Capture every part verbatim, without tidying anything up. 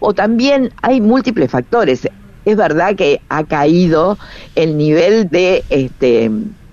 o también hay múltiples factores. Es verdad que ha caído el nivel de, este,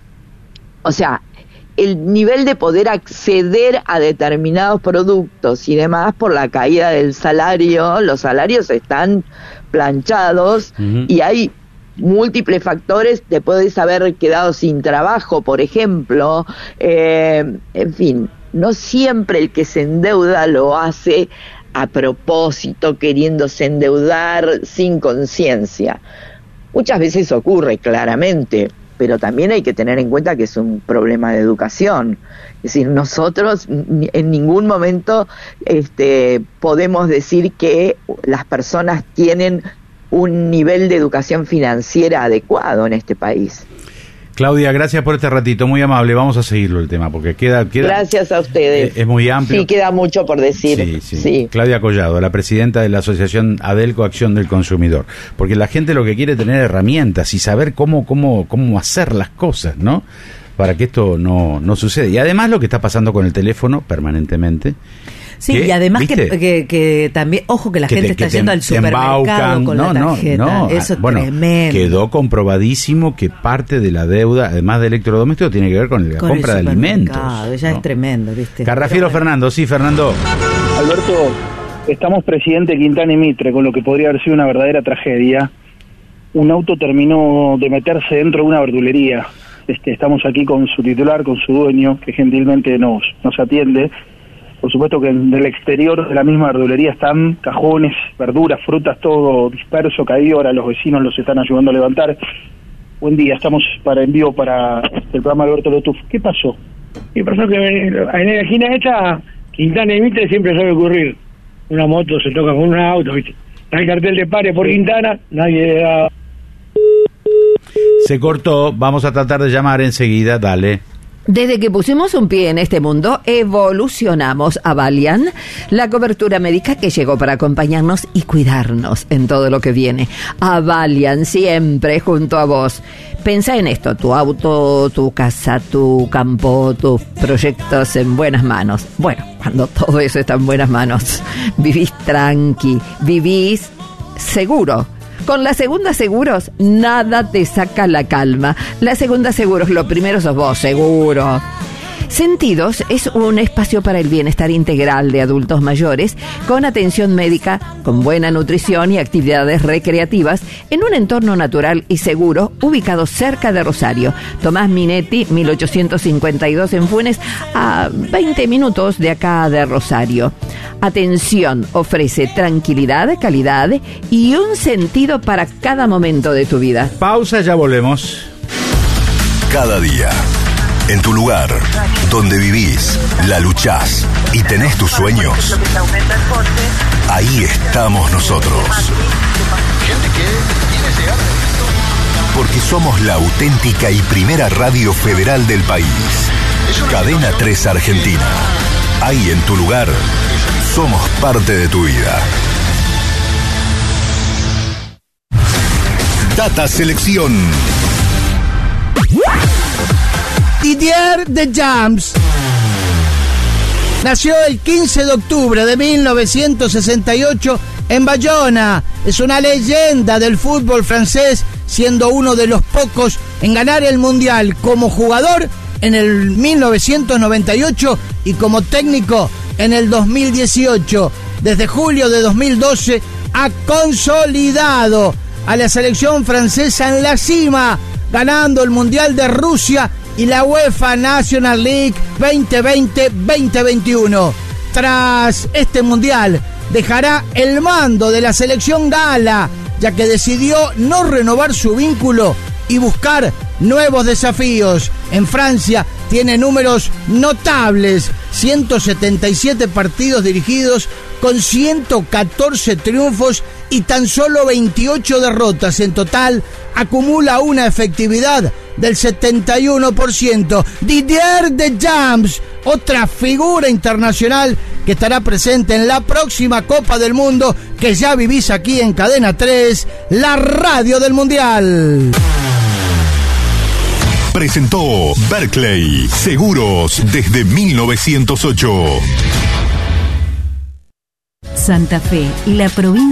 o sea, el nivel de poder acceder a determinados productos y demás por la caída del salario. Los salarios están planchados uh-huh. y hay múltiples factores. Te puedes haber quedado sin trabajo, por ejemplo. Eh, en fin, no siempre el que se endeuda lo hace a propósito, queriéndose endeudar sin conciencia. Muchas veces ocurre, claramente, pero también hay que tener en cuenta que es un problema de educación. Es decir, nosotros en ningún momento este, podemos decir que las personas tienen un nivel de educación financiera adecuado en este país. Claudia, gracias por este ratito, muy amable. Vamos a seguirlo el tema, porque queda... queda gracias a ustedes. Es muy amplio. Sí, queda mucho por decir. Sí, sí. sí. Claudia Collado, la presidenta de la Asociación Adelco Acción del Consumidor. Porque la gente lo que quiere es tener herramientas y saber cómo, cómo, cómo hacer las cosas, ¿no? Para que esto no, no suceda. Y además lo que está pasando con el teléfono permanentemente... Sí, y además que, que, que también, ojo que la que gente te, está yendo te, al supermercado embaucan, con no, la tarjeta, no, no, eso es bueno, tremendo. Quedó comprobadísimo que parte de la deuda, además de electrodomésticos, tiene que ver con la con compra el de alimentos. Ya ¿no? es tremendo, ¿viste? Carrafielo Fernando, sí, Fernando. Alberto, estamos presidente Quintana y Mitre, con lo que podría haber sido una verdadera tragedia. Un auto terminó de meterse dentro de una verdulería. Este, estamos aquí con su titular, con su dueño, que gentilmente nos, nos atiende. Por supuesto que en el exterior de la misma verdulería están cajones, verduras, frutas, todo disperso, caído. Ahora los vecinos los están ayudando a levantar. Buen día, estamos para envío para el programa Alberto Lotuf. ¿Qué pasó? Y pasó que en la esquina esta, Quintana y Mitre siempre suele ocurrir. Una moto se toca con un auto, ¿viste? Está el cartel de pare por Quintana, nadie le da... Se cortó, vamos a tratar de llamar enseguida, dale. Desde que pusimos un pie en este mundo, evolucionamos a Valiant, la cobertura médica que llegó para acompañarnos y cuidarnos en todo lo que viene. A Valiant, siempre junto a vos. Pensá en esto, tu auto, tu casa, tu campo, tus proyectos en buenas manos. Bueno, cuando todo eso está en buenas manos, vivís tranqui, vivís seguro. Con la Segunda Seguros, nada te saca la calma. La Segunda Seguros, lo primero sos vos, seguro. Sentidos es un espacio para el bienestar integral de adultos mayores, con atención médica, con buena nutrición y actividades recreativas, en un entorno natural y seguro, ubicado cerca de Rosario. Tomás Minetti, mil ochocientos cincuenta y dos en Funes, a veinte minutos de acá de Rosario. Atención, ofrece tranquilidad, calidad y un sentido para cada momento de tu vida. Pausa, ya volvemos. Cada día, en tu lugar, donde vivís, la luchás y tenés tus sueños, ahí estamos nosotros. Porque somos la auténtica y primera radio federal del país. Cadena tres Argentina. Ahí en tu lugar, somos parte de tu vida. Data Selección. Didier Deschamps nació el quince de octubre de mil novecientos sesenta y ocho en Bayona. Es una leyenda del fútbol francés, siendo uno de los pocos en ganar el Mundial como jugador en el mil novecientos noventa y ocho y como técnico en el dos mil dieciocho. Desde julio de dos mil doce ha consolidado a la selección francesa en la cima, ganando el Mundial de Rusia y la UEFA National League veinte veinte veinte veintiuno. Tras este Mundial, dejará el mando de la selección gala, ya que decidió no renovar su vínculo y buscar nuevos desafíos. En Francia tiene números notables, ciento setenta y siete partidos dirigidos con ciento catorce triunfos y tan solo veintiocho derrotas. En total acumula una efectividad del setenta y uno por ciento. Didier Deschamps, otra figura internacional que estará presente en la próxima Copa del Mundo que ya vivís aquí en Cadena tres, la radio del Mundial. Presentó Berkeley, seguros desde mil novecientos ocho. Santa Fe y la provincia